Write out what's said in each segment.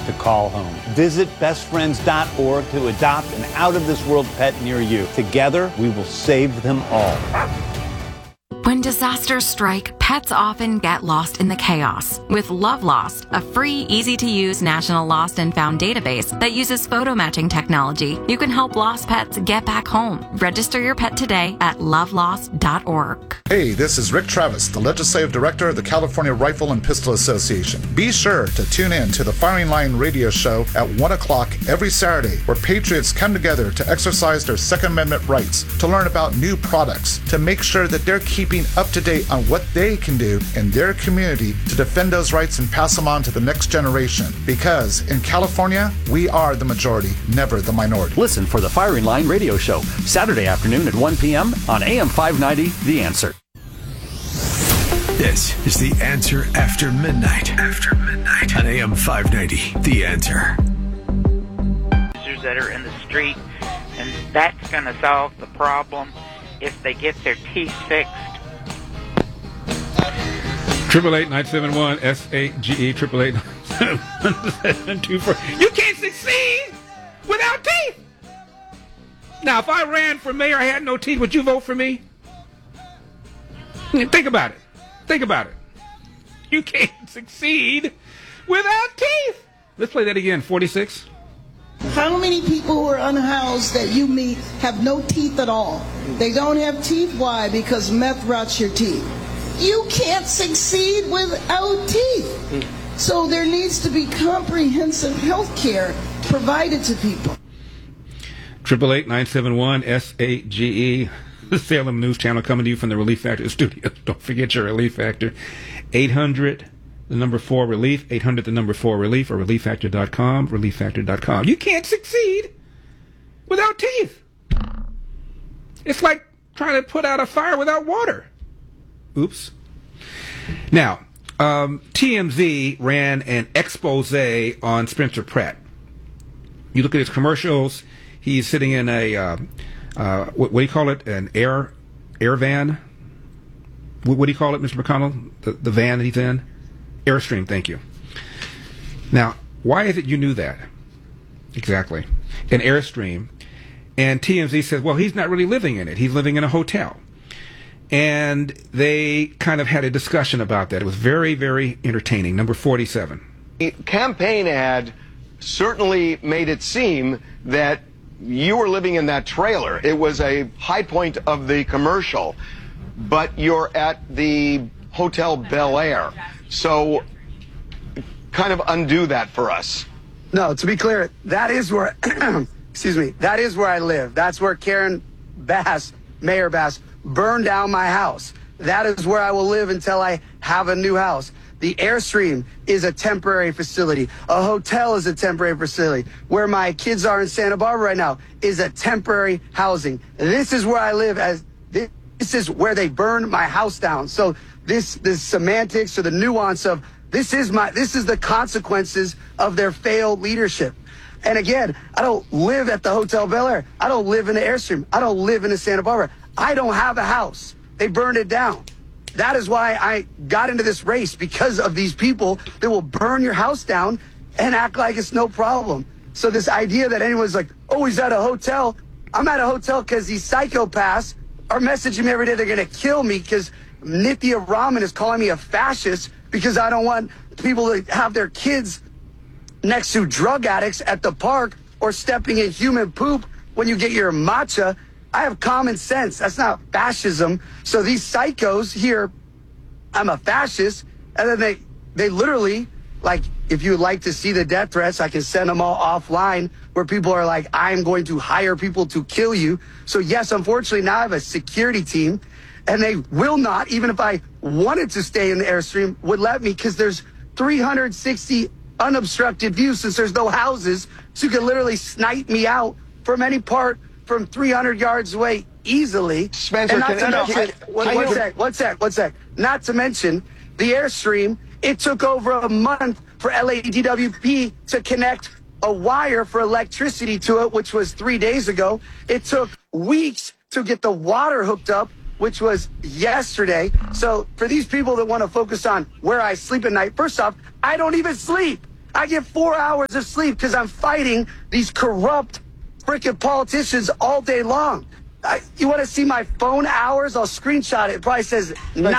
to call home. Visit bestfriends.org to adopt an out-of-this-world pet near you. Together, we will save them all. When disasters strike, pets often get lost in the chaos. With Love Lost, a free, easy-to-use national lost and found database that uses photo matching technology, you can help lost pets get back home. Register your pet today at lovelost.org. Hey, this is Rick Travis, the Legislative Director of the California Rifle and Pistol Association. Be sure to tune in to the Firing Line radio show at 1 o'clock every Saturday, where patriots come together to exercise their Second Amendment rights, to learn about new products, to make sure that they're keeping up to date on what they can do in their community to defend those rights and pass them on to the next generation. Because in California, we are the majority, never the minority. Listen for the Firing Line radio show, Saturday afternoon at 1 p.m. on AM 590, The Answer. This is The Answer After Midnight. After midnight on AM 590, The Answer. That are in the street, and that's going to solve the problem if they get their teeth fixed. 888-971-SAGE, 888-971-724. You can't succeed without teeth. Now, if I ran for mayor, I had no teeth, would you vote for me? Think about it. Think about it. You can't succeed without teeth. Let's play that again. 46. How many people who are unhoused that you meet have no teeth at all? They don't have teeth. Why? Because meth rots your teeth. You can't succeed without teeth. So there needs to be comprehensive health care provided to people. 888-971-SAGE, the Salem News Channel, coming to you from the Relief Factor studios. Don't forget your Relief Factor. 800, the number 4 relief, 800, the number 4 relief, or relieffactor.com, relieffactor.com. You can't succeed without teeth. It's like trying to put out a fire without water. Oops. Now, TMZ ran an expose on Spencer Pratt. You look at his commercials. He's sitting in a what do you call it? An air van. What do you call it, Mr. McConnell? The van that he's in. Airstream. Thank you. Now, why is it you knew that? Exactly. An Airstream. And TMZ says, well, he's not really living in it. He's living in a hotel. And they kind of had a discussion about that. It was very, very entertaining. Number 47. The campaign ad certainly made it seem that you were living in that trailer. It was a high point of the commercial, but you're at the Hotel Bel Air. So kind of undo that for us. No, to be clear, that is where, excuse me, that is where I live. That's where Karen Bass, Mayor Bass, burned down my house. That is where I will live until I have a new house. The Airstream is a temporary facility. A hotel is a temporary facility. Where my kids are in Santa Barbara right now is a temporary housing. This is where I live. This is where they burned my house down. So this semantics or the nuance of this is the consequences of their failed leadership. And again, I don't live at the Hotel Bel Air. I don't live in the Airstream. I don't live in the Santa Barbara. I don't have a house. They burned it down. That is why I got into this race, because of these people that will burn your house down and act like it's no problem. So this idea that anyone's like, oh, he's at a hotel. I'm at a hotel because these psychopaths are messaging me every day. They're going to kill me because Nithya Raman is calling me a fascist because I don't want people to have their kids next to drug addicts at the park or stepping in human poop when you get your matcha. I have common sense. That's not fascism. So these psychos here, I'm a fascist, and then they literally, like, if you would like to see the death threats, I can send them all offline where people are like, I'm going to hire people to kill you. So yes, unfortunately, now I have a security team, and they will not, even if I wanted to stay in the Airstream, would let me, because there's 360 unobstructed views since there's no houses, so you can literally snipe me out from any part from 300 yards away easily. Spencer, and one sec. Not to mention, the Airstream, it took over a month for LADWP to connect a wire for electricity to it, which was 3 days ago. It took weeks to get the water hooked up, which was yesterday. So for these people that want to focus on where I sleep at night, first off, I don't even sleep. I get 4 hours of sleep because I'm fighting these corrupt freaking politicians all day long. You want to see my phone hours? I'll screenshot it. It probably says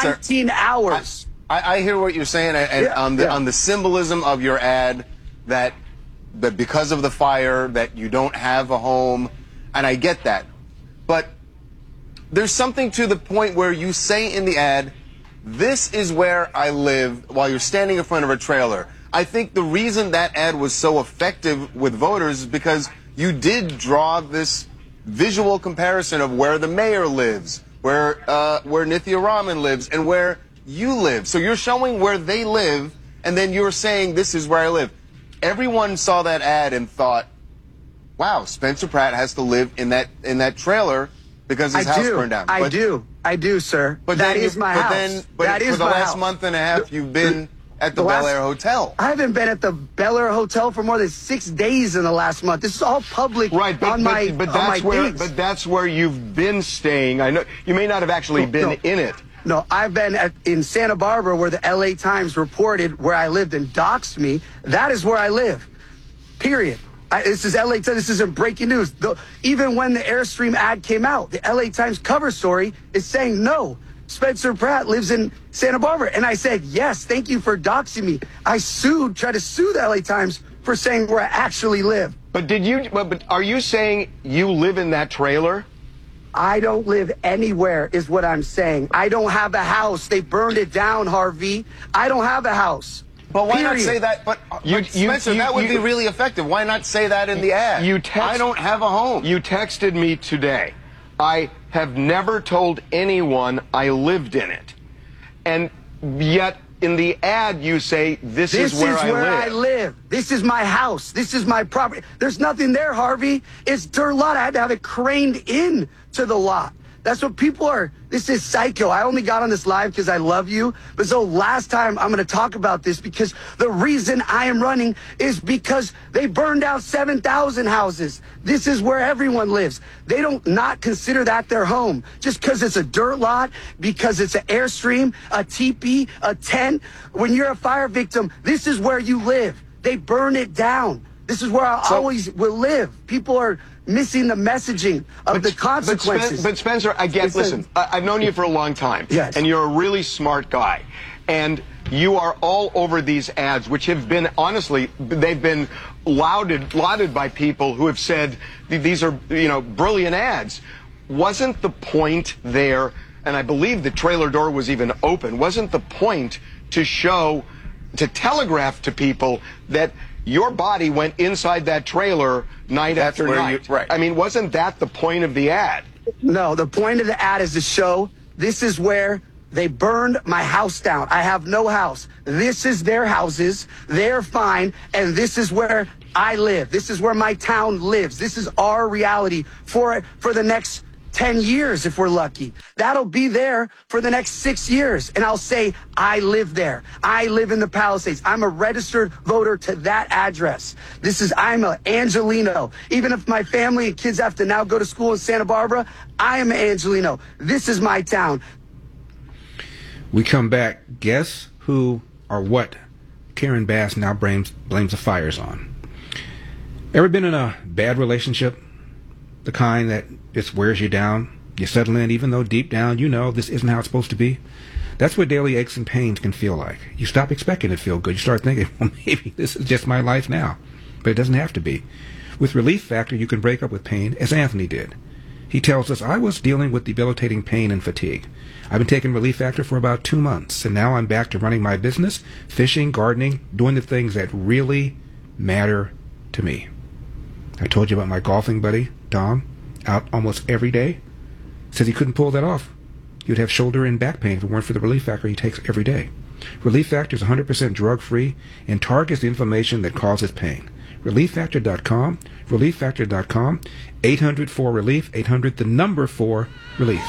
19 hours. I hear what you're saying, and on the symbolism of your ad, that because of the fire, that you don't have a home, and I get that. But there's something to the point where you say in the ad, this is where I live, while you're standing in front of a trailer. I think the reason that ad was so effective with voters is because you did draw this visual comparison of where the mayor lives, where Nithya Raman lives, and where you live. So you're showing where they live, and then you're saying, this is where I live. Everyone saw that ad and thought, wow, Spencer Pratt has to live in that trailer because his house burned down. I do, sir. But that is my house. But for the last month and a half, you've been at the Bel Air Hotel. I haven't been at the Bel Air Hotel for more than 6 days in the last month. This is all public on my But that's where you've been staying. I know you may not have actually been in it. No, I've been in Santa Barbara, where the LA Times reported where I lived and doxed me. That is where I live. Period. This is LA Times. This isn't breaking news. Even when the Airstream ad came out, the LA Times cover story is saying, no, Spencer Pratt lives in Santa Barbara. And I said, yes, thank you for doxing me. I tried to sue the LA Times for saying where I actually live. But but are you saying you live in that trailer? I don't live anywhere, is what I'm saying. I don't have a house. They burned it down, Harvey. I don't have a house. But why not say that? But Spencer, that would be really effective. Why not say that in the ad? I don't have a home. You texted me today. I have never told anyone I lived in it. And yet, in the ad, you say, this is where I live. This is my house. This is my property. There's nothing there, Harvey. It's dirt lot. I had to have it craned in to the lot. That's what people are. This is psycho. I only got on this live because I love you. But so last time I'm going to talk about this, because the reason I am running is because they burned down 7,000 houses. This is where everyone lives. They don't not consider that their home just because it's a dirt lot, because it's an Airstream, a teepee, a tent. When you're a fire victim, this is where you live. They burn it down. This is where I always will live. People are missing the messaging of the consequences. But Spencer, listen, I've known you for a long time. Yes. And you're a really smart guy. And you are all over these ads, which have been, honestly, they've been lauded by people who have said these are, brilliant ads. Wasn't the point there, and I believe the trailer door was even open, wasn't the point to telegraph to people that your body went inside that trailer night after night? Right. I mean, wasn't that the point of the ad? No, the point of the ad is to show this is where they burned my house down. I have no house. This is their houses. They're fine. And this is where I live. This is where my town lives. This is our reality for the next 10 years, if we're lucky. That'll be there for the next 6 years. And I'll say, I live there. I live in the Palisades. I'm a registered voter to that address. I'm an Angelino. Even if my family and kids have to now go to school in Santa Barbara, I am an Angelino. This is my town. We come back. Guess who or what Karen Bass now blames the fires on? Ever been in a bad relationship? The kind that just wears you down. You settle in even though deep down you know this isn't how it's supposed to be. That's what daily aches and pains can feel like. You stop expecting it to feel good. You start thinking, well, maybe this is just my life now. But it doesn't have to be. With Relief Factor, you can break up with pain, as Anthony did. He tells us, I was dealing with debilitating pain and fatigue. I've been taking Relief Factor for about 2 months, and now I'm back to running my business, fishing, gardening, doing the things that really matter to me. I told you about my golfing buddy, Dom, out almost every day. Says he couldn't pull that off. He would have shoulder and back pain if it weren't for the Relief Factor he takes every day. Relief Factor is 100% drug-free and targets the inflammation that causes pain. ReliefFactor.com, ReliefFactor.com, 800-4-RELIEF, 800-4-RELIEF.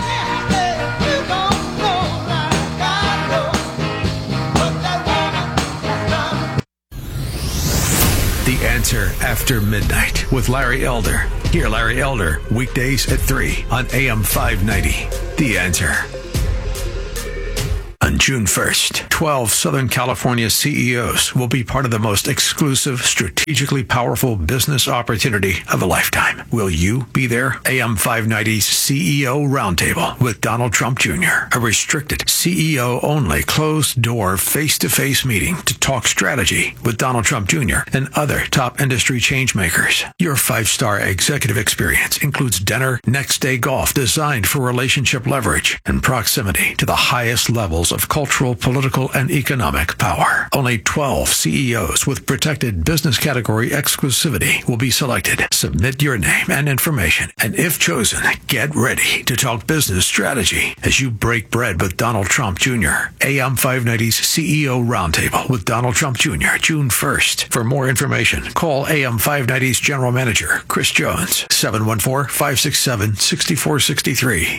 The Answer After Midnight with Larry Elder. Hear Larry Elder weekdays at 3 on AM 590. The Answer. A On June 1st, 12 Southern California CEOs will be part of the most exclusive, strategically powerful business opportunity of a lifetime. Will you be there? AM 590's CEO Roundtable with Donald Trump Jr., a restricted CEO-only, closed-door, face-to-face meeting to talk strategy with Donald Trump Jr. and other top industry changemakers. Your 5-star executive experience includes dinner, next-day golf designed for relationship leverage and proximity to the highest levels of cultural, political, and economic power. Only 12 CEOs with protected business category exclusivity will be selected. Submit your name and information, and if chosen, get ready to talk business strategy as you break bread with Donald Trump Jr. AM 590's CEO Roundtable with Donald Trump Jr., June 1st. For more information, call AM 590's General Manager, Chris Jones, 714-567-6463,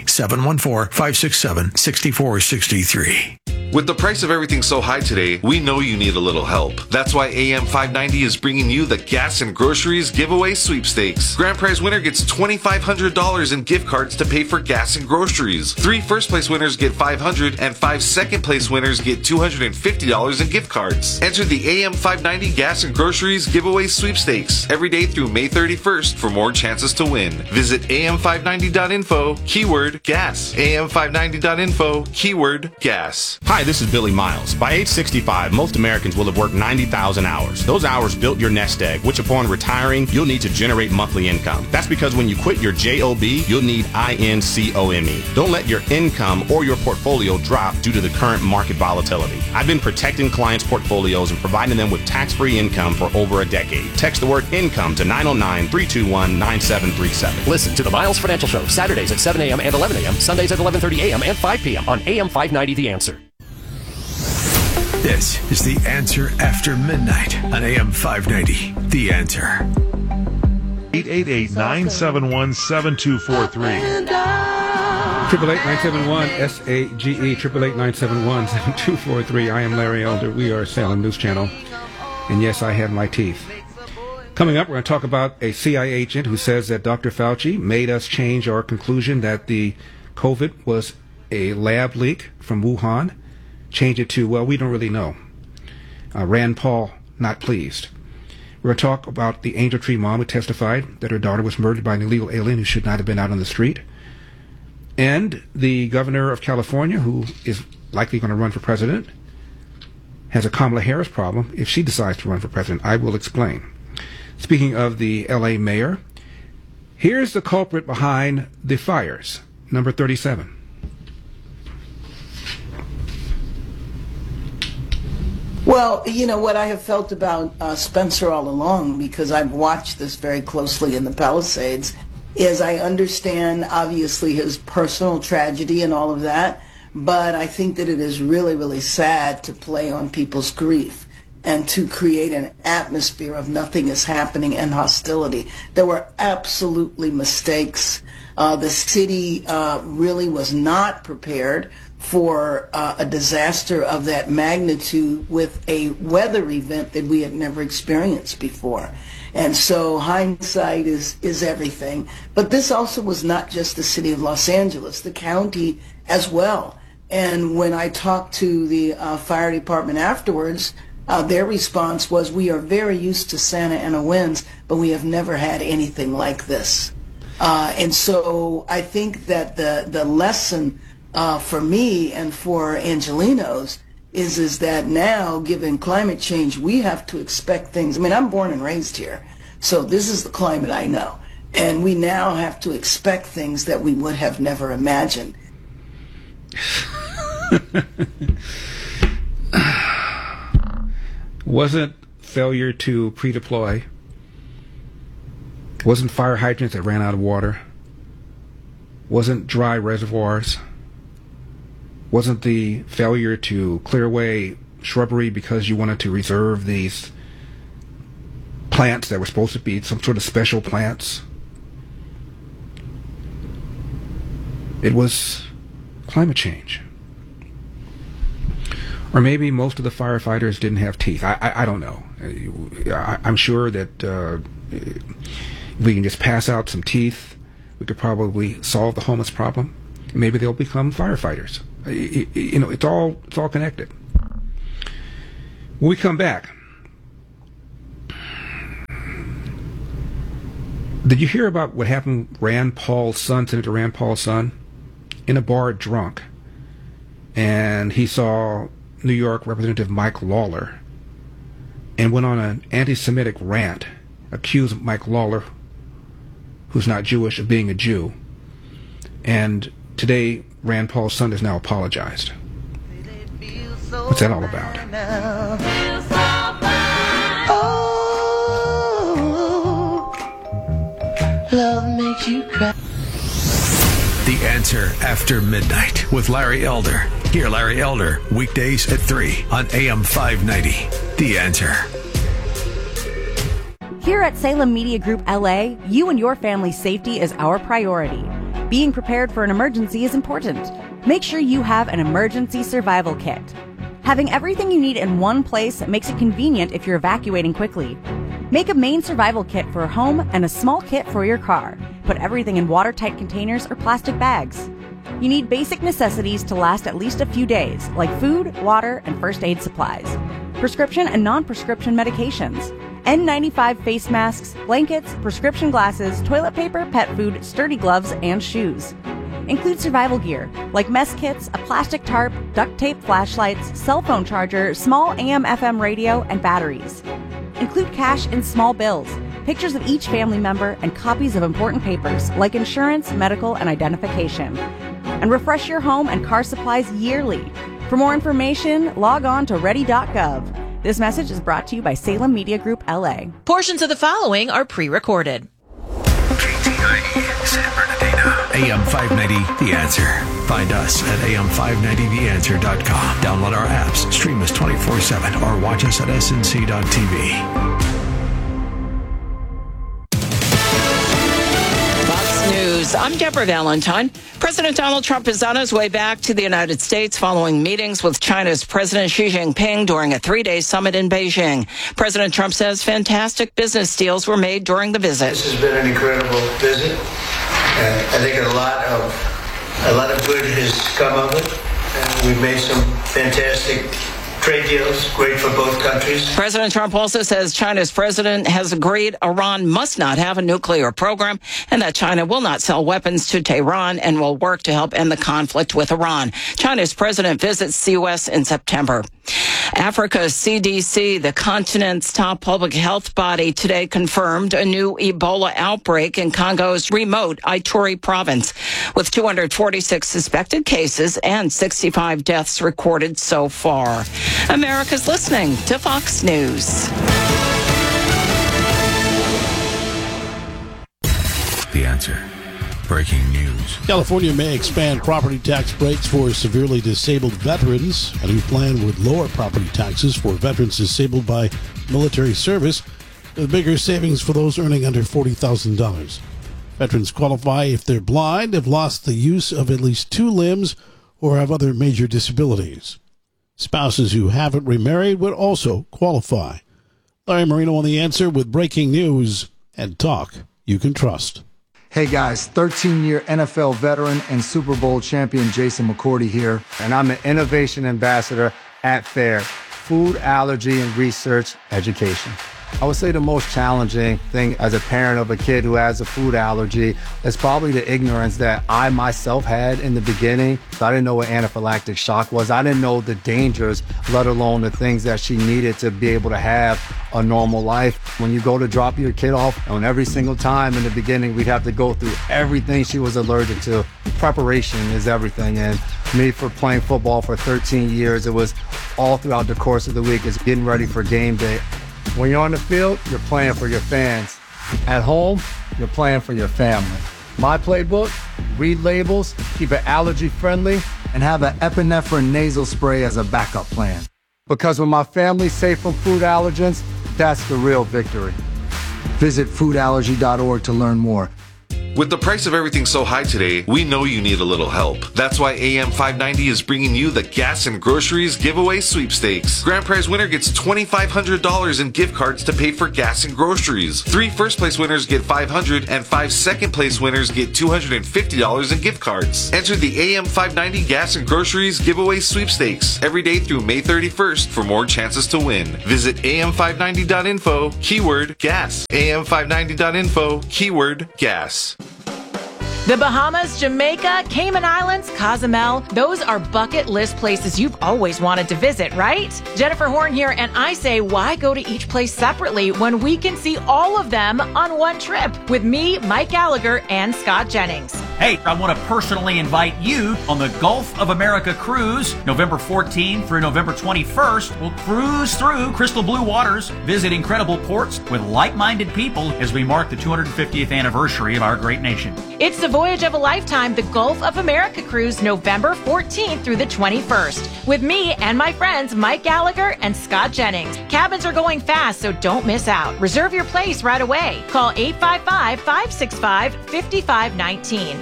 714-567-6463. With the price of everything so high today, we know you need a little help. That's why AM 590 is bringing you the Gas and Groceries Giveaway Sweepstakes. Grand prize winner gets $2,500 in gift cards to pay for gas and groceries. 3 first-place winners get $500, and 5 second-place winners get $250 in gift cards. Enter the AM 590 Gas and Groceries Giveaway Sweepstakes every day through May 31st for more chances to win. Visit am590.info, keyword gas. am590.info, keyword gas. Hi, this is Billy Miles. By age 65, most Americans will have worked 90,000 hours. Those hours built your nest egg, which upon retiring, you'll need to generate monthly income. That's because when you quit your JOB, you'll need INCOME. Don't let your income or your portfolio drop due to the current market volatility. I've been protecting clients' portfolios and providing them with tax-free income for over a decade. Text the word income to 909-321-9737. Listen to the Miles Financial Show, Saturdays at 7 a.m. and 11 a.m., Sundays at 11:30 a.m. and 5 p.m. on AM 590 The Answer. This is The Answer After Midnight on AM 590. The Answer. 888-971-7243. 888-971-SAGE, 888-971-7243. I am Larry Elder. We are Salem News Channel. And yes, I have my teeth. Coming up, we're going to talk about a CIA agent who says that Dr. Fauci made us change our conclusion that the COVID was a lab leak from Wuhan. Change it to, well, we don't really know. Rand Paul, not pleased. We're going to talk about the Angel Tree mom who testified that her daughter was murdered by an illegal alien who should not have been out on the street. And the governor of California, who is likely going to run for president, has a Kamala Harris problem if she decides to run for president. I will explain. Speaking of the L.A. mayor, here's the culprit behind the fires, number 37. Well, you know what I have felt about Spencer all along, because I've watched this very closely in the Palisades, is I understand, obviously, his personal tragedy and all of that, but I think that it is really, really sad to play on people's grief and to create an atmosphere of nothing is happening and hostility. There were absolutely mistakes. The city really was not prepared for a disaster of that magnitude with a weather event that we had never experienced before. And so hindsight is everything. But this also was not just the city of Los Angeles, the county as well. And when I talked to the fire department afterwards, their response was, we are very used to Santa Ana winds, but we have never had anything like this. And so I think that the lesson for me and for Angelenos is that now, given climate change, we have to expect things. I mean, I'm born and raised here, so this is the climate I know. And we now have to expect things that we would have never imagined. Wasn't failure to pre-deploy, wasn't fire hydrants that ran out of water, wasn't dry reservoirs, wasn't the failure to clear away shrubbery because you wanted to reserve these plants that were supposed to be some sort of special plants. It was climate change. Or maybe most of the firefighters didn't have teeth. I don't know. I'm sure that we can just pass out some teeth. We could probably solve the homeless problem. maybe they'll become firefighters. You know, it's all connected. When we come back, did you hear about what happened? Senator Rand Paul's son, in a bar drunk, and he saw New York Representative Mike Lawler and went on an anti-Semitic rant, accused Mike Lawler, who's not Jewish, of being a Jew. And today, Rand Paul's son has now apologized. What's that all about? Oh, love makes you cry. The Answer After Midnight with Larry Elder. Hear Larry Elder weekdays at 3 on AM 590. The Answer. Here at Salem Media Group LA, you and your family's safety is our priority. Being prepared for an emergency is important. Make sure you have an emergency survival kit. Having everything you need in one place makes it convenient if you're evacuating quickly. Make a main survival kit for a home and a small kit for your car. Put everything in watertight containers or plastic bags. You need basic necessities to last at least a few days, like food, water, and first aid supplies. Prescription and non-prescription medications. N95 face masks, blankets, prescription glasses, toilet paper, pet food, sturdy gloves, and shoes. Include survival gear, like mess kits, a plastic tarp, duct tape flashlights, cell phone charger, small AM/FM radio, and batteries. Include cash and small bills, pictures of each family member, and copies of important papers, like insurance, medical, and identification. And refresh your home and car supplies yearly. For more information, log on to ready.gov. This message is brought to you by Salem Media Group LA. Portions of the following are pre-recorded. KTIE San Bernardino. AM 590, The Answer. Find us at am590theanswer.com. Download our apps, stream us 24/7, or watch us at snc.tv. Fox News. I'm Deborah Valentine. President Donald Trump is on his way back to the United States following meetings with China's President Xi Jinping during a 3-day summit in Beijing. President Trump says fantastic business deals were made during the visit. This has been an incredible visit, and I think a lot of good has come of it. And we've made some fantastic trade deals, great for both countries. President Trump also says China's president has agreed Iran must not have a nuclear program and that China will not sell weapons to Tehran and will work to help end the conflict with Iran. China's president visits the U.S. in September. Africa's CDC, the continent's top public health body, today confirmed a new Ebola outbreak in Congo's remote Ituri province, with 246 suspected cases and 65 deaths recorded so far. America's listening to Fox News. The Answer. Breaking news. California may expand property tax breaks for severely disabled veterans. A new plan would lower property taxes for veterans disabled by military service, with bigger savings for those earning under $40,000. Veterans qualify if they're blind, have lost the use of at least 2 limbs, or have other major disabilities. Spouses who haven't remarried would also qualify. Larry Marino on The Answer with breaking news and talk you can trust. Hey guys, 13-year NFL veteran and Super Bowl champion Jason McCourty here, and I'm an innovation ambassador at FAIR, Food Allergy and Research Education. I would say the most challenging thing as a parent of a kid who has a food allergy is probably the ignorance that I myself had in the beginning. I didn't know what anaphylactic shock was. I didn't know the dangers, let alone the things that she needed to be able to have a normal life. When you go to drop your kid off, and every single time in the beginning, we'd have to go through everything she was allergic to. Preparation is everything. And me, for playing football for 13 years, it was all throughout the course of the week. It's getting ready for game day. When you're on the field, you're playing for your fans. At home, you're playing for your family. My playbook: read labels, keep it allergy friendly, and have an epinephrine nasal spray as a backup plan. Because when my family's safe from food allergens, that's the real victory. Visit foodallergy.org to learn more. With the price of everything so high today, we know you need a little help. That's why AM 590 is bringing you the Gas and Groceries Giveaway Sweepstakes. Grand prize winner gets $2,500 in gift cards to pay for gas and groceries. 3 first-place winners get $500, and 5 second-place winners get $250 in gift cards. Enter the AM 590 Gas and Groceries Giveaway Sweepstakes every day through May 31st for more chances to win. Visit am590.info, keyword gas. am590.info, keyword gas. The Bahamas, Jamaica, Cayman Islands, Cozumel, those are bucket list places you've always wanted to visit, right? Jennifer Horn here, and I say, why go to each place separately when we can see all of them on one trip with me, Mike Gallagher, and Scott Jennings? Hey, I want to personally invite you on the Gulf of America cruise, November 14th through November 21st. We'll cruise through crystal blue waters, visit incredible ports with like-minded people as we mark the 250th anniversary of our great nation. It's the voyage of a lifetime, the Gulf of America cruise, November 14th through the 21st, with me and my friends Mike Gallagher and Scott Jennings. Cabins are going fast, so don't miss out. Reserve your place right away. Call 855-565-5519,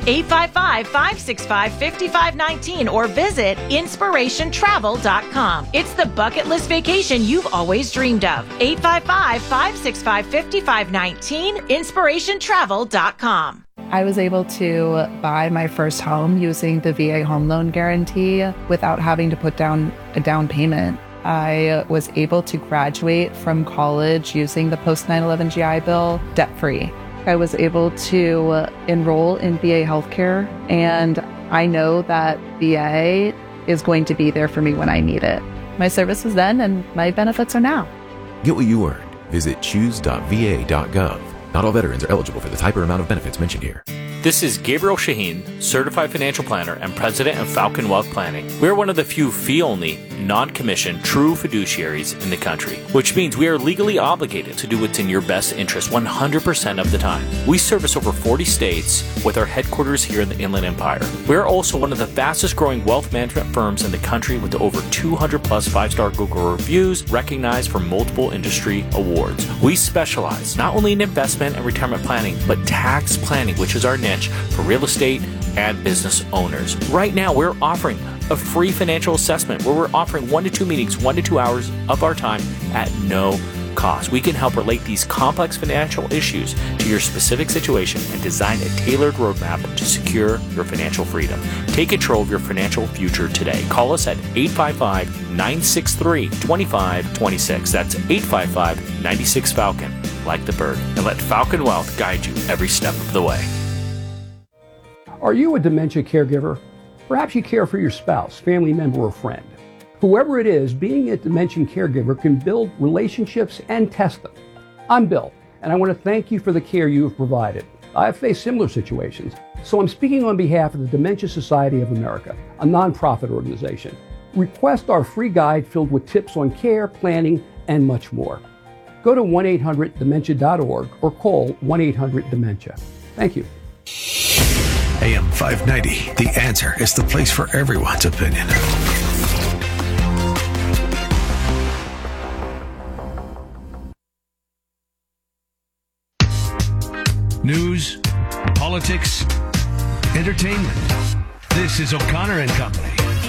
855-565-5519, or visit inspirationtravel.com. It's the bucket list vacation you've always dreamed of. 855-565-5519, inspirationtravel.com. I was able to buy my first home using the VA home loan guarantee without having to put down a down payment. I was able to graduate from college using the post 9/11 GI Bill debt-free. I was able to enroll in VA healthcare, and I know that VA is going to be there for me when I need it. My service was then, and my benefits are now. Get what you earned. Visit choose.va.gov. Not all veterans are eligible for the type or amount of benefits mentioned here. This is Gabriel Shaheen, Certified Financial Planner and President of Falcon Wealth Planning. We're one of the few fee-only, non-commissioned, true fiduciaries in the country, which means we are legally obligated to do what's in your best interest 100% of the time. We service over 40 states with our headquarters here in the Inland Empire. We're also one of the fastest growing wealth management firms in the country with over 200 plus 5-star Google reviews recognized for multiple industry awards. We specialize not only in investment and retirement planning, but tax planning, which is our niche for real estate and business owners. Right now, we're offering a free financial assessment where we're offering 1 to 2 meetings, 1 to 2 hours of our time at no cost. We can help relate these complex financial issues to your specific situation and design a tailored roadmap to secure your financial freedom. Take control of your financial future today. Call us at 855-963-2526. That's 855-96-FALCON, like the bird, and let Falcon Wealth guide you every step of the way. Are you a dementia caregiver? Perhaps you care for your spouse, family member, or friend. Whoever it is, being a dementia caregiver can build relationships and test them. I'm Bill, and I want to thank you for the care you have provided. I have faced similar situations, so I'm speaking on behalf of the Dementia Society of America, a nonprofit organization. Request our free guide filled with tips on care, planning, and much more. Go to 1-800-DEMENTIA.org or call 1-800-DEMENTIA. Thank you. AM 590, The Answer is the place for everyone's opinion. News, politics, entertainment. This is O'Connor and Company.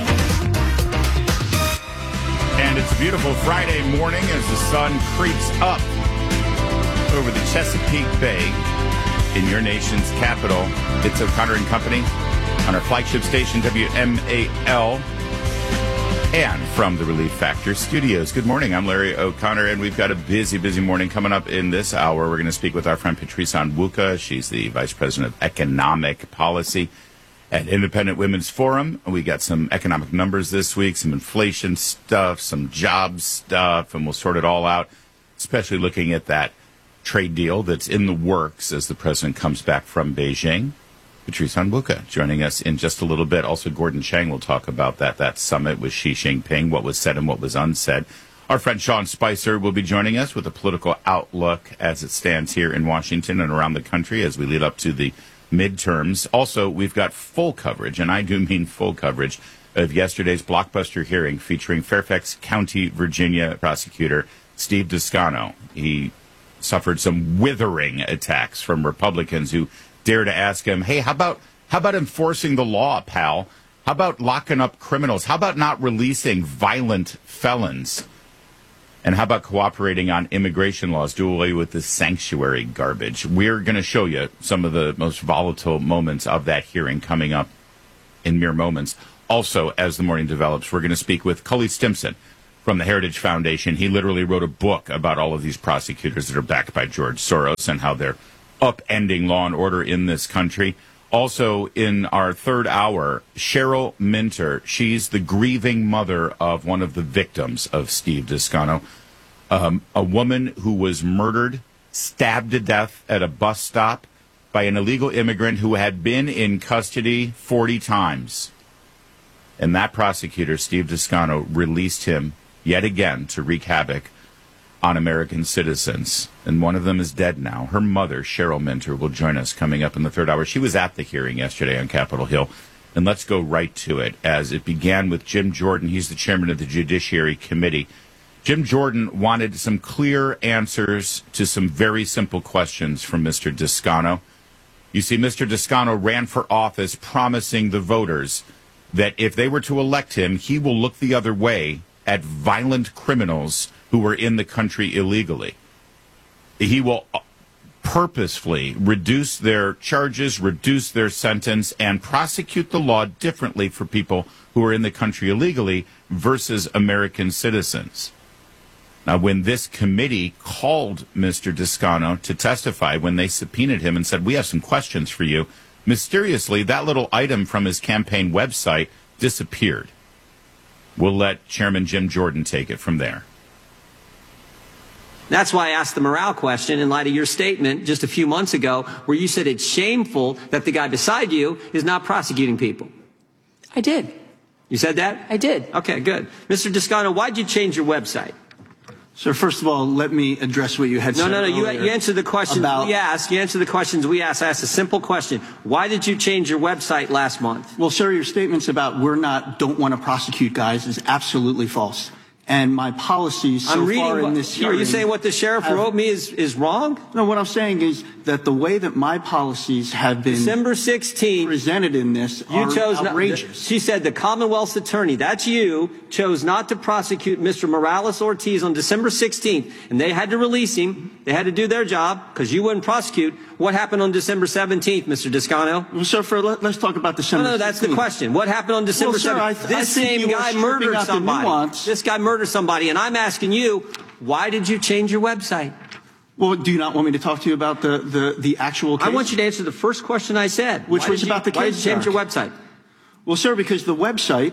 And it's a beautiful Friday morning as the sun creeps up over the Chesapeake Bay in your nation's capital. It's O'Connor and Company on our flagship station, WMAL, and from the Relief Factor Studios. Good morning. I'm Larry O'Connor, and we've got a busy, busy morning coming up in this hour. We're going to speak with our friend Patrice Onwuka. She's the Vice President of Economic Policy at Independent Women's Forum. We got some economic numbers this week, some inflation stuff, some job stuff, and we'll sort it all out, especially looking at that trade deal that's in the works as the president comes back from Beijing. Patrice Onwuka joining us in just a little bit. Also, Gordon Chang will talk about that summit with Xi Jinping, what was said and what was unsaid. Our friend Sean Spicer will be joining us with a political outlook as it stands here in Washington and around the country as we lead up to the midterms. Also, we've got full coverage, and I do mean full coverage, of yesterday's blockbuster hearing featuring Fairfax County, Virginia prosecutor Steve Descano. He suffered some withering attacks from Republicans who dare to ask him, hey, how about enforcing the law, pal? How about locking up criminals? How about not releasing violent felons? And how about cooperating on immigration laws? Do away with this sanctuary garbage. We're going to show you some of the most volatile moments of that hearing coming up in mere moments. Also, as the morning develops, we're going to speak with Cully Stimson from the Heritage Foundation. He literally wrote a book about all of these prosecutors that are backed by George Soros and how they're upending law and order in this country. Also, in our third hour, Cheryl Minter. She's the grieving mother of one of the victims of Steve Descano, a woman who was murdered, stabbed to death at a bus stop by an illegal immigrant who had been in custody 40 times. And that prosecutor, Steve Descano, released him yet again to wreak havoc on American citizens. And one of them is dead now. Her mother, Cheryl Minter, will join us coming up in the third hour. She was at the hearing yesterday on Capitol Hill. And let's go right to it, as it began with Jim Jordan. He's the chairman of the Judiciary Committee. Jim Jordan wanted some clear answers to some very simple questions from Mr. Descano. You see, Mr. Descano ran for office promising the voters that if they were to elect him, he will look the other way at violent criminals who were in the country illegally. He will purposefully reduce their charges, reduce their sentence, and prosecute the law differently for people who are in the country illegally versus American citizens. Now, when this committee called Mr. Descano to testify, when they subpoenaed him and said, we have some questions for you, mysteriously, that little item from his campaign website disappeared. We'll let Chairman Jim Jordan take it from there. That's why I asked the morale question in light of your statement just a few months ago where you said it's shameful that the guy beside you is not prosecuting people. I did. You said that? I did. Okay, good. Mr. Descano, why'd you change your website? Sir, first of all, let me address what you had said earlier. You answered the questions we asked. You answered the questions we asked. I asked a simple question. Why did you change your website last month? Well, sir, your statements about don't want to prosecute guys is absolutely false. And my policies so far in this hearing... Are you saying what the sheriff wrote me is wrong? No, what I'm saying is that the way that my policies have been December 16th, presented in this are outrageous. She said the Commonwealth's attorney, that's you, chose not to prosecute Mr. Morales-Ortiz on December 16th, and they had to release him. They had to do their job because you wouldn't prosecute. What happened on December 17th, Mr. Descano? Well, sir, let's talk about December 16th. No, that's the question. What happened on December 17th? This same guy murdered somebody. This guy murdered somebody, and I'm asking you, why did you change your website? Well, do you not want me to talk to you about the actual case? I want you to answer the first question I said. Which was about the case. Why did you change your website? Well, sir, because the website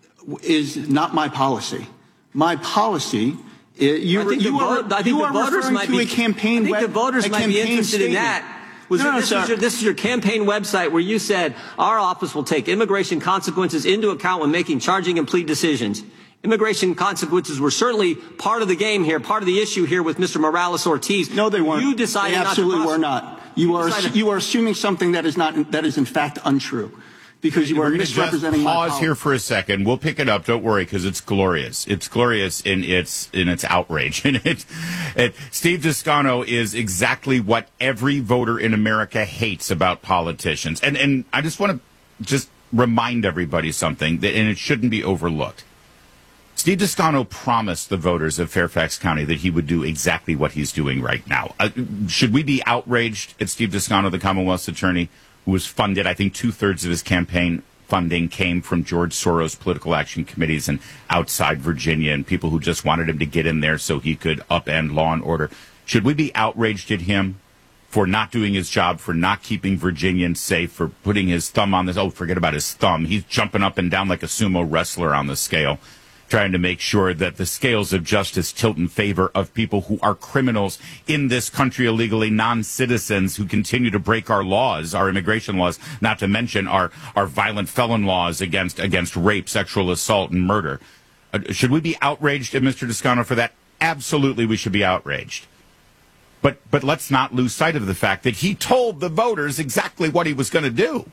is not my policy. My policy... You are referring to a campaign. I think the voters might be interested in that. This is your campaign website where you said our office will take immigration consequences into account when making charging and plea decisions. Immigration consequences were certainly part of the game here, part of the issue here with Mr. Morales-Ortiz. No, they weren't. You decided they absolutely were not. You are assuming something that is in fact untrue. Because you are misrepresenting my policy. Pause here for a second. We'll pick it up. Don't worry, because it's glorious. It's glorious in its outrage. And Steve Descano is exactly what every voter in America hates about politicians. And I just want to remind everybody something, and it shouldn't be overlooked. Steve Descano promised the voters of Fairfax County that he would do exactly what he's doing right now. Should we be outraged at Steve Descano, the Commonwealth's attorney, who was funded, I think 2/3 of his campaign funding came from George Soros political action committees and outside Virginia and people who just wanted him to get in there so he could upend law and order? Should we be outraged at him for not doing his job, for not keeping Virginians safe, for putting his thumb on this? Oh, forget about his thumb. He's jumping up and down like a sumo wrestler on the scale, trying to make sure that the scales of justice tilt in favor of people who are criminals in this country illegally, non-citizens who continue to break our laws, our immigration laws, not to mention our violent felon laws against rape, sexual assault, and murder. Should we be outraged at Mr. Descano for that? Absolutely, we should be outraged. But let's not lose sight of the fact that he told the voters exactly what he was going to do.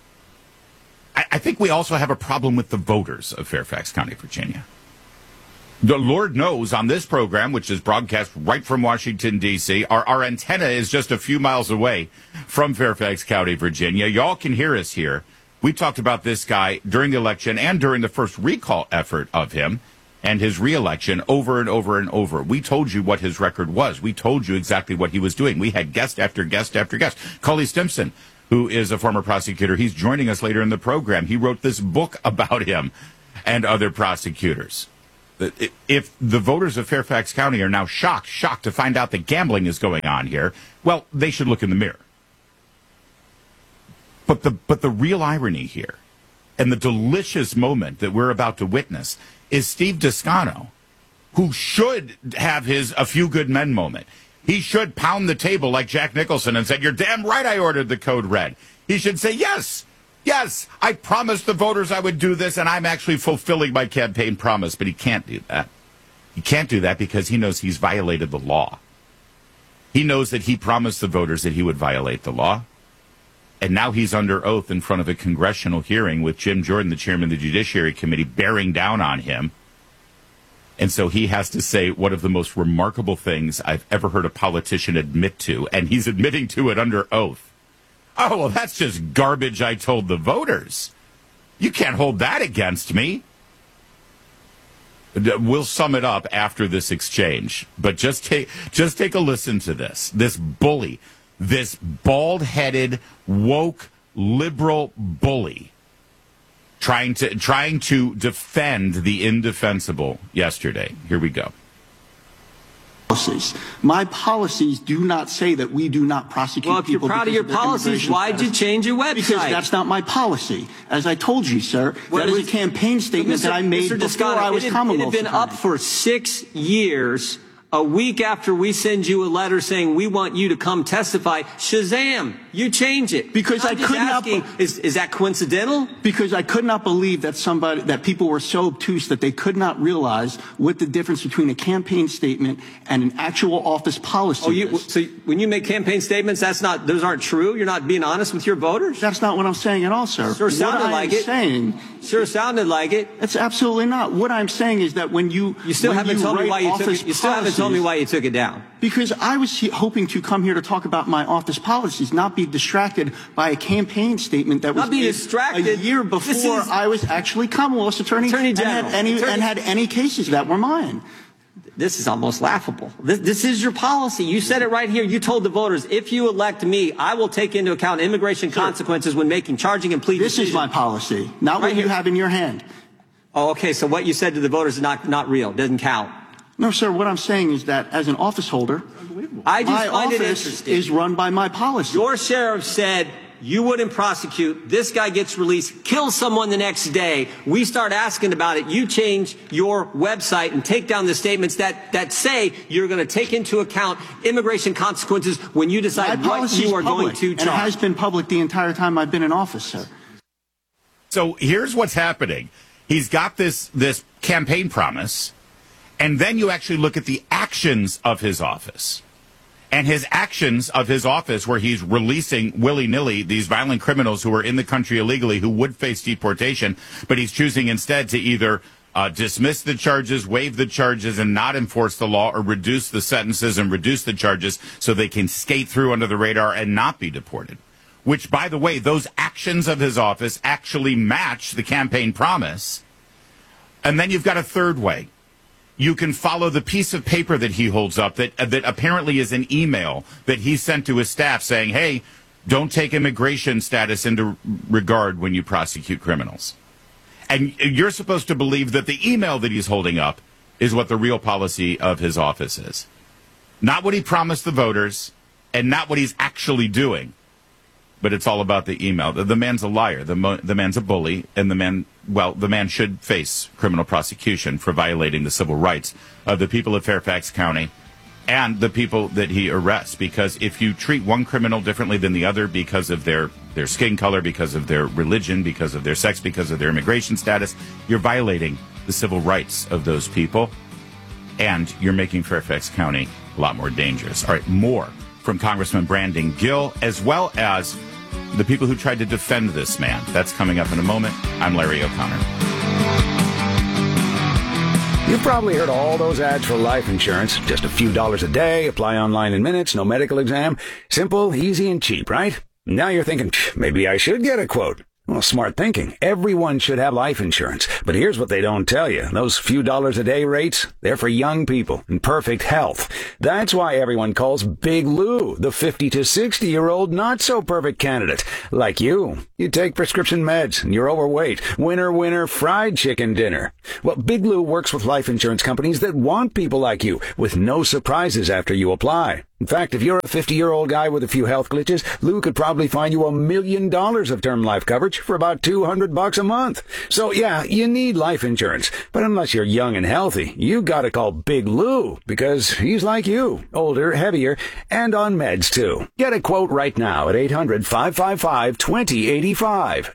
I think we also have a problem with the voters of Fairfax County, Virginia. The Lord knows on this program, which is broadcast right from Washington, D.C., our antenna is just a few miles away from Fairfax County, Virginia. Y'all can hear us here. We talked about this guy during the election and during the first recall effort of him and his reelection over and over and over. We told you what his record was. We told you exactly what he was doing. We had guest after guest after guest. Cully Stimson, who is a former prosecutor, he's joining us later in the program. He wrote this book about him and other prosecutors. If the voters of Fairfax County are now shocked to find out that gambling is going on here, well, they should look in the mirror. But the real irony here, and the delicious moment that we're about to witness, is Steve Descano, who should have his a few good men moment. He should pound the table like Jack Nicholson and say, "You're damn right I ordered the code red." He should say, yes, I promised the voters I would do this, and I'm actually fulfilling my campaign promise. But he can't do that. He can't do that because he knows he's violated the law. He knows that he promised the voters that he would violate the law. And now he's under oath in front of a congressional hearing with Jim Jordan, the chairman of the Judiciary Committee, bearing down on him. And so he has to say one of the most remarkable things I've ever heard a politician admit to, and he's admitting to it under oath. Oh, well, that's just garbage I told the voters. You can't hold that against me. We'll sum it up after this exchange. But just take a listen to this. This bully. This bald-headed, woke, liberal bully trying to defend the indefensible yesterday. Here we go. My policies do not say that we do not prosecute people. Well, if you're proud of your policies, why'd you change your website? Because that's not my policy. As I told you, sir, that is a campaign statement that I made before I was Commonwealth It had been up for 6 years. A week after we send you a letter saying we want you to come testify, shazam, you change it. Because I could not. Is that coincidental? Because I could not believe that people were so obtuse that they could not realize what the difference between a campaign statement and an actual office policy is. So when you make campaign statements, those aren't true? You're not being honest with your voters? That's not what I'm saying at all, sir. Sure sounded like it. Sure sounded like it. It's absolutely not. What I'm saying is that when you still haven't told me why you took it. You still haven't told me why you took it down. Because I was hoping to come here to talk about my office policies, not be distracted by a campaign statement that was a year before I was actually Commonwealth's Attorney General and had any cases that were mine. This is almost laughable. This is your policy. You said it right here. You told the voters, if you elect me, I will take into account immigration consequences when making charging and plea decisions. This is my policy, not what you have in your hand. Oh, okay. So what you said to the voters is not real. Doesn't count. No, sir. What I'm saying is that as an office holder, my office is run by my policy. Your sheriff said you wouldn't prosecute. This guy gets released, kills someone the next day. We start asking about it. You change your website and take down the statements that say you're going to take into account immigration consequences when you decide what you are going to charge. And it has been public the entire time I've been in office, sir. So here's what's happening. He's got this campaign promise, and then you actually look at the actions of his office. And his actions of his office, where he's releasing willy-nilly these violent criminals who are in the country illegally, who would face deportation, but he's choosing instead to either dismiss the charges, waive the charges, and not enforce the law, or reduce the sentences and reduce the charges so they can skate through under the radar and not be deported. Which, by the way, those actions of his office actually match the campaign promise. And then you've got a third way. You can follow the piece of paper that he holds up that apparently is an email that he sent to his staff saying, hey, don't take immigration status into regard when you prosecute criminals. And you're supposed to believe that the email that he's holding up is what the real policy of his office is. Not what he promised the voters and not what he's actually doing. But it's all about the email. The man's a liar. The man's a bully, and the man should face criminal prosecution for violating the civil rights of the people of Fairfax County and the people that he arrests. Because if you treat one criminal differently than the other because of their skin color, because of their religion, because of their sex, because of their immigration status, you're violating the civil rights of those people, and you're making Fairfax County a lot more dangerous. All right, more from Congressman Brandon Gill, as well as the people who tried to defend this man. That's coming up in a moment. I'm Larry O'Connor. You've probably heard all those ads for life insurance. Just a few dollars a day, apply online in minutes, no medical exam. Simple, easy, and cheap, right? Now you're thinking, maybe I should get a quote. Well, smart thinking. Everyone should have life insurance. But here's what they don't tell you. Those few dollars a day rates, they're for young people in perfect health. That's why everyone calls Big Lou the 50 to 60-year-old not-so-perfect candidate. Like you. You take prescription meds and you're overweight. Winner, winner, fried chicken dinner. Well, Big Lou works with life insurance companies that want people like you with no surprises after you apply. In fact, if you're a 50-year-old guy with a few health glitches, Lou could probably find you $1 million of term life coverage for about $200 a month. So yeah, you need life insurance. But unless you're young and healthy, you gotta call Big Lou because he's like you. Older, heavier, and on meds too. Get a quote right now at 800-555-2085.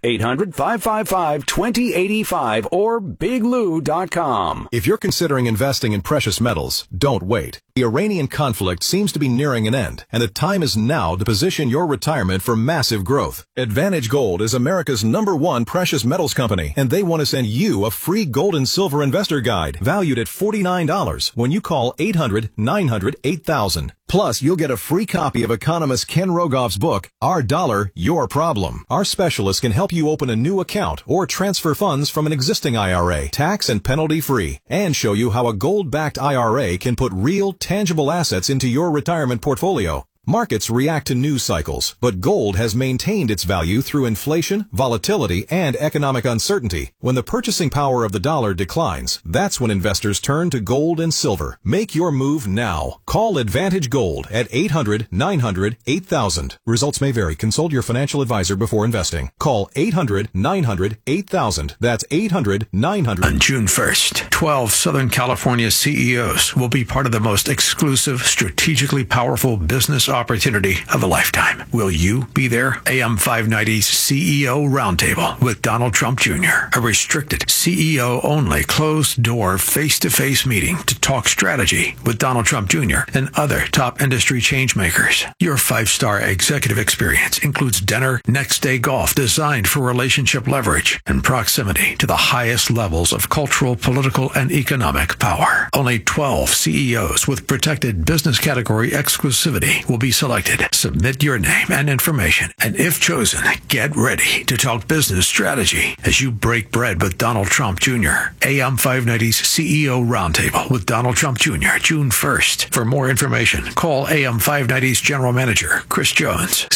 800-555-2085 or biglou.com. If you're considering investing in precious metals, don't wait. The Iranian conflict seems to be nearing an end, and the time is now to position your retirement for massive growth. Advantage Gold is America's #1 precious metals company, and they want to send you a free gold and silver investor guide valued at $49 when you call 800-900-8000. Plus, you'll get a free copy of economist Ken Rogoff's book, Our Dollar, Your Problem. Our specialists can help you open a new account or transfer funds from an existing IRA, tax and penalty free, and show you how a gold-backed IRA can put real, tangible assets into your retirement portfolio. Markets react to news cycles, but gold has maintained its value through inflation, volatility, and economic uncertainty. When the purchasing power of the dollar declines, that's when investors turn to gold and silver. Make your move now. Call Advantage Gold at 800-900-8000. Results may vary. Consult your financial advisor before investing. Call 800-900-8000. That's 800-900. On June 1st, 12 Southern California CEOs will be part of the most exclusive, strategically powerful business opportunity of a lifetime. Will you be there? AM 590's CEO Roundtable with Donald Trump Jr. A restricted, CEO-only, closed-door, face-to-face meeting to talk strategy with Donald Trump Jr. and other top industry changemakers. Your 5-star executive experience includes dinner, next-day golf designed for relationship leverage and proximity to the highest levels of cultural, political, and economic power. Only 12 CEOs with protected business category exclusivity will be selected. Submit your name and information, and if chosen, get ready to talk business strategy as you break bread with Donald Trump Jr. AM 590's CEO Roundtable with Donald Trump Jr. June 1st. For more information, call AM 590's General Manager, Chris Jones,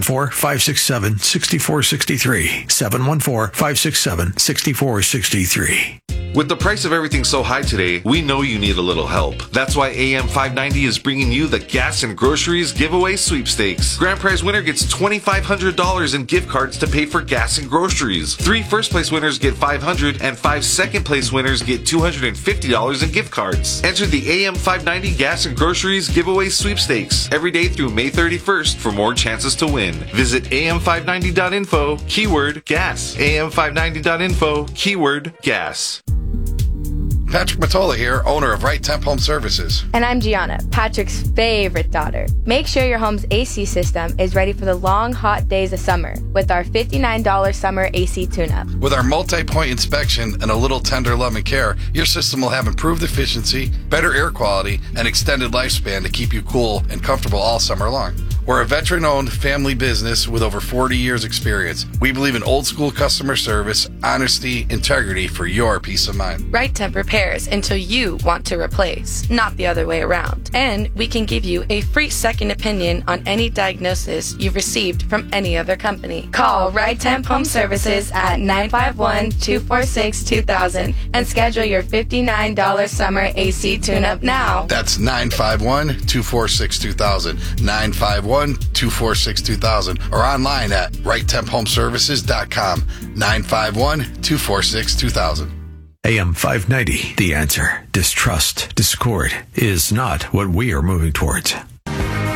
714-567-6463. 714-567-6463. With the price of everything so high today, we know you need a little help. That's why AM 590 is bringing you the Gas and Groceries Giveaway Sweepstakes. Grand prize winner gets $2,500 in gift cards to pay for gas and groceries. 3 first-place winners get $500, and 5 second-place winners get $250 in gift cards. Enter the AM 590 Gas and Groceries Giveaway Sweepstakes every day through May 31st for more chances to win. Visit am590.info, keyword gas. am590.info, keyword gas. Patrick Matola here, owner of Right Temp Home Services. And I'm Gianna, Patrick's favorite daughter. Make sure your home's AC system is ready for the long, hot days of summer with our $59 summer AC tune-up. With our multi-point inspection and a little tender love and care, your system will have improved efficiency, better air quality, and extended lifespan to keep you cool and comfortable all summer long. We're a veteran-owned family business with over 40 years experience. We believe in old-school customer service, honesty, integrity for your peace of mind. Right Temp repairs until you want to replace, not the other way around. And we can give you a free second opinion on any diagnosis you've received from any other company. Call Right Temp Home Services at 951-246-2000 and schedule your $59 summer AC tune-up now. That's 951-246-2000. 951-246-2000 or online at righttemphomeservices.com. 951-246-2000. AM 590, The Answer. Distrust, discord is not what we are moving towards.